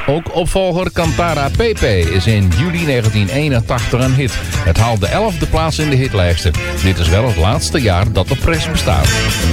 Ook opvolger Cantara Pepe is in juli 1981 een hit. Het haalt de 11e plaats in de hitlijsten. Dit is wel het laatste jaar dat de Press bestaat.